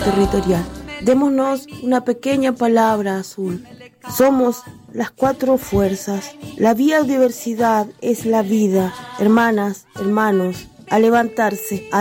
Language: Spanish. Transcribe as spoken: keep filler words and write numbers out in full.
territorial. Démonos una pequeña palabra azul. Somos las cuatro fuerzas. La biodiversidad es la vida. Hermanas, hermanos, a levantarse, a